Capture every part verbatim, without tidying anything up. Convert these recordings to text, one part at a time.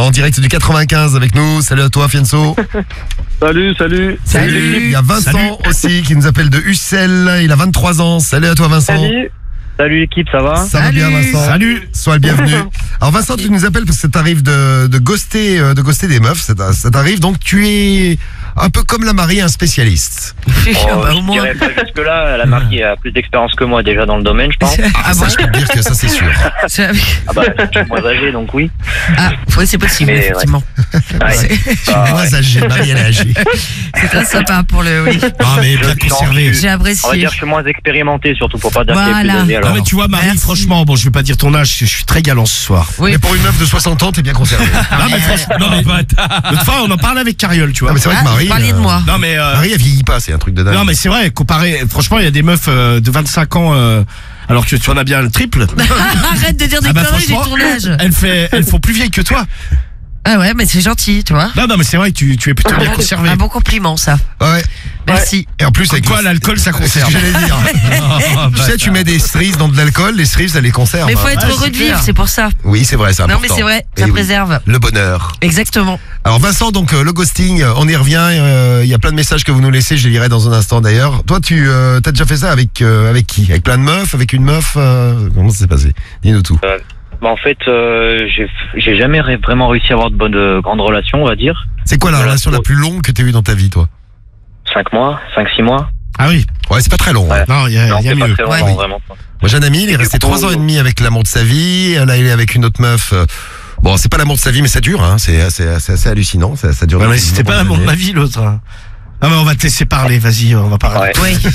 en direct du quatre-vingt-quinze avec nous. Salut à toi, Fianso. Salut, salut. Salut. Il y a Vincent Salut. aussi qui nous appelle de Ussel. Il a vingt-trois ans. Salut à toi, Vincent. Salut. Salut l'équipe, ça va? Ça va Salut. bien, Vincent. Salut. Sois le bienvenu. Alors Vincent, tu nous appelles parce que ça t'arrive de, de ghoster, euh, de ghoster des meufs. Ça t'a- ça t'arrive, donc tu es un peu comme la Marie, un spécialiste. Oh, bah, au je moins. dirais pas jusque-là, la Marie a plus d'expérience que moi déjà dans le domaine, je pense. Ah, ça, je peux te dire que ça, c'est sûr. C'est- Ah bah, je suis moins âgé, donc oui. Ah, oui, c'est possible, Mais, ouais. effectivement. Ouais. C'est- Je suis Ah, moins ouais. âgé. Marie, elle est âgée. C'est très sympa pour le. Oui. Ah, mais bien Je- conservé. J'ai On va apprécié. dire que je suis moins expérimenté, surtout pour pas dire qu'il y a Voilà. plus d'âgé, alors. Non mais tu vois Marie, Merci. franchement, bon je vais pas dire ton âge, je suis très galant ce soir. Oui. Mais pour une meuf de soixante ans, t'es bien conservé. Non mais franchement, non, mais l'autre fois on en parlait avec Cariole, tu vois. Non, mais c'est vrai Ah, que Marie. vous parliez de euh, moi. Non mais euh, Marie, elle vieillit pas, c'est un truc de dingue. non mais c'est vrai, comparé, franchement il y a des meufs euh, de vingt-cinq ans, euh, alors que tu en as bien le triple. Arrête de dire des Ah bah, conneries, j'ai franchement, ton âge. Elles fait, elles font plus vieilles que toi. Ah ouais, mais c'est gentil, tu vois. Non non mais c'est vrai que tu, tu es plutôt bien conservé. Un bon compliment, ça. Ouais. Merci. Et en plus, Comme avec quoi le- l'alcool ça c'est ce que conserve. j'allais dire. Tu sais, tu mets des cerises dans de l'alcool, les cerises, ça les conserve. Mais faut hein. être Ouais, heureux c'est de vivre, clair. c'est pour ça. Oui, c'est vrai, c'est important. Non, mais c'est vrai, Eh ça oui. préserve. Le bonheur. Exactement. Alors Vincent, donc euh, le ghosting, euh, on y revient. euh, Il y a plein de messages que vous nous laissez, je les lirai dans un instant d'ailleurs. Toi, tu euh, as déjà fait ça avec euh, avec qui? Avec plein de meufs? Avec une meuf? euh, Comment ça s'est passé? Dis-nous tout. Bah, en fait, euh, j'ai j'ai jamais ré- vraiment réussi à avoir de bonnes, de grandes relations, on va dire. C'est quoi la Voilà. relation la plus longue que tu as eue dans ta vie, toi? Cinq mois, cinq, six mois. Ah oui. Ouais, c'est pas très long. hein. Ouais. Non il y a, Non, il y a c'est pas mieux. très long, Ouais. non, vraiment. Moi, j'ai un ami, il est Et du resté coup, trois ans et demi avec l'amour de sa vie. Là, il est avec une autre meuf. euh, Bon, c'est pas l'amour de sa vie, mais ça dure. Hein. C'est c'est- c'est assez hallucinant. Ça, ça dure. Ouais, mais depuis c'était de pas l'amour de ma vie l'autre. hein. Non mais on va te laisser parler, vas-y, on va parler. Ouais. Oui.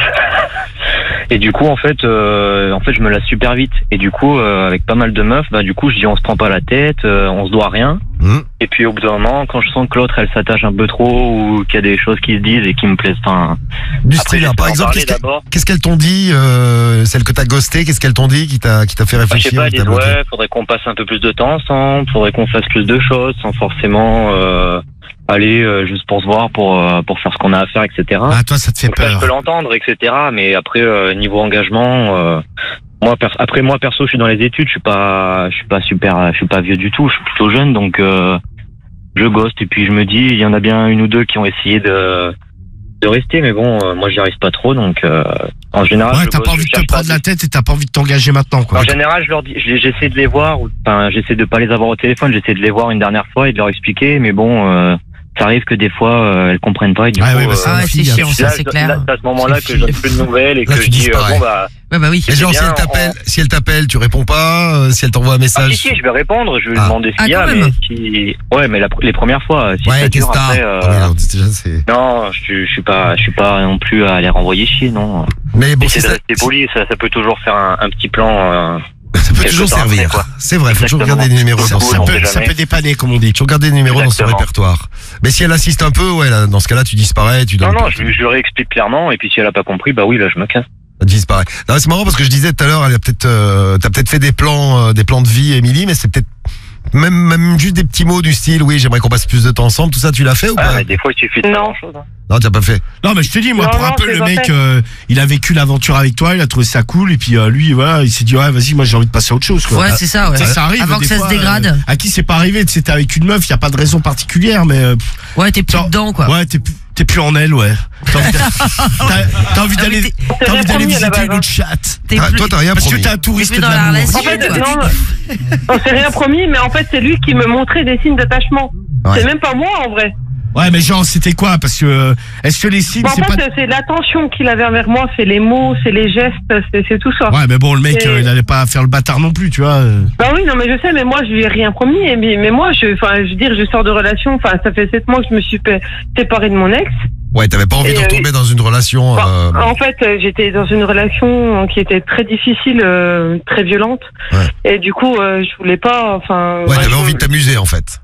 Et du coup, en fait, euh, en fait, je me lasse super vite. Et du coup, euh, avec pas mal de meufs, bah, du coup, je dis on se prend pas la tête, euh, on se doit rien. Hum. Et puis, au bout d'un moment, quand je sens que l'autre, elle s'attache un peu trop ou qu'il y a des choses qui se disent et qui me plaisent, enfin. Du Après, style, hein, j'essaie par d'en exemple, parler qu'est-ce que- d'abord. qu'est-ce qu'elles t'ont dit, euh, celle que t'as ghosté, qu'est-ce qu'elles t'ont dit qui t'a qui t'a fait Bah, je sais réfléchir pas, ou elles qui t'a disent bloqué? ouais, faudrait qu'on passe un peu plus de temps ensemble, faudrait qu'on fasse plus de choses sans forcément euh, aller euh, juste pour se voir, pour euh, pour faire ce qu'on a à faire, et cetera. Ah toi ça te fait Donc ça, je peur. peux l'entendre, et cetera. Mais après, euh, niveau engagement, euh, moi, perso- après moi perso, je suis dans les études, je suis pas, je suis pas super, je suis pas vieux du tout, je suis plutôt jeune, donc euh, je ghost. Et puis je me dis, il y en a bien une ou deux qui ont essayé de de rester, mais bon, euh, moi, j'y arrive pas trop, donc euh, en général, Ouais, je t'as ghost, pas envie je de te cherche prendre pas la tête et t'as pas envie de t'engager maintenant quoi. En général, je leur dis, je les- j'essaie de les voir, ou- enfin, j'essaie de pas les avoir au téléphone, j'essaie de les voir une dernière fois et de leur expliquer, mais bon, euh, ça arrive que des fois, euh, elles comprennent pas et du Ah coup, ouais, bah, euh, c'est Ah ouais, une c'est fille, chiant, hein. ça, là, c'est là, clair. c'est à ce moment-là C'est que je donne chiant. plus de nouvelles et Là, que je tu dis, euh, disparais. bon bah, Ouais, bah oui. Mais c'est genre, si bien, elle t'appelle, si elle t'appelle, tu réponds pas. euh, Si elle t'envoie un ah, message. si, si, je vais répondre, je vais Ah. demander ce qu'il y Ah, a, quand mais même. si, ouais, mais la- les premières fois, si Ouais, ça qu'est-ce dure que t'as? après, euh, Ah oui, non, déjà, c'est- non, je, je suis pas, je suis pas non plus à les renvoyer chier, non. Mais bon, c'est Essayer de ça. rester poli, ça, ça peut toujours faire un, un petit plan. Euh, Ça peut Quelque toujours temps après, servir. quoi. C'est vrai, faut toujours Exactement. garder des numéros Ça dans peut- son Ça on peut, sait ça jamais. peut dépanner comme on dit. toujours garder des numéros dans son Exactement. répertoire. Mais si elle insiste un peu, ouais, là, dans ce cas-là, tu disparais, tu donnes. non, non, pas- je, je leur explique clairement, et puis si elle a pas compris, bah oui, là, je me casse. tu disparais. Non, c'est marrant parce que je disais tout à l'heure, elle a peut-être, euh, t'as peut-être fait des plans, euh, des plans de vie, Émilie, mais c'est peut-être même, même juste des petits mots du style, oui, j'aimerais qu'on passe plus de temps ensemble. Tout ça, tu l'as fait ou Ah, pas? mais des fois, il suffit de faire Non. grand-chose. Hein. Non, tu l'as pas fait. Non mais je te dis moi Non, pour un non, peu c'est le pas mec fait. euh, il a vécu l'aventure avec toi, il a trouvé ça cool et puis euh, lui voilà, il s'est dit ouais vas-y moi j'ai envie de passer à autre chose quoi. Ouais, c'est ça, ouais. Ça, ça arrive Avant des que ça fois, se dégrade. euh, à qui c'est pas arrivé, tu sais, t'es avec une meuf, y a pas de raison particulière mais euh, Ouais, t'es plus Genre, dedans, quoi. ouais, t'es plus- t'es plus en elle, ouais. T'as envie d'a- t'as- t'as envie Ah, mais d'aller t'es- t'as envie rien d'aller promis à la visiter base, une autre chatte. T'es Ah, plus- toi, t'as rien Parce que promis. t'es un touriste plus de dans la l'amour. relation. En fait, quoi. non, on s'est rien promis, mais en fait, c'est lui qui me montrait des signes d'attachement. Ouais. C'est même pas moi, en vrai. Ouais, mais genre, c'était quoi? Parce que, euh, est-ce que les signes, Bon, en c'est fait, pas... c'est l'attention qu'il avait envers moi, c'est les mots, c'est les gestes, c'est c'est tout ça. Ouais, mais bon, le mec, Et- euh, il allait pas faire le bâtard non plus, tu vois. euh. Bah oui, non, mais je sais, mais moi, je lui ai rien promis. Et mais, mais moi, je, enfin, je veux dire, je sors de relation. Enfin, ça fait sept mois que je me suis pa- séparée de mon ex. Ouais, t'avais pas envie Et, de euh, retomber dans une relation. Bon, euh, En fait, euh, j'étais dans une relation qui était très difficile, euh, très violente. Ouais. Et du coup, euh, je voulais pas, enfin. Ouais, t'avais je- envie de t'amuser en fait.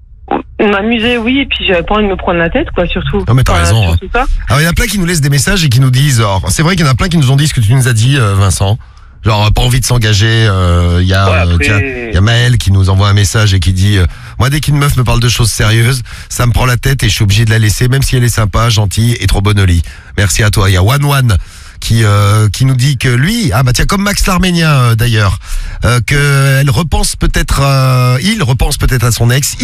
m'amuser, oui, et puis j'avais pas envie de me prendre la tête, quoi, surtout. Non, mais t'as Enfin, raison, surtout ça. Alors il y en a plein qui nous laissent des messages et qui nous disent. Alors, c'est vrai qu'il y en a plein qui nous ont dit ce que tu nous as dit, euh, Vincent. Genre pas envie de s'engager. euh, Il y a, Ouais, euh, après- tiens, il y a Maël qui nous envoie un message et qui dit euh, moi dès qu'une meuf me parle de choses sérieuses, ça me prend la tête et je suis obligé de la laisser, même si elle est sympa, gentille et trop bonne au lit. Merci à toi. Il y a One One qui euh, qui nous dit que lui, ah bah tiens comme Max l'Arménien euh, d'ailleurs, euh, que elle repense peut-être, euh, il repense peut-être à son ex.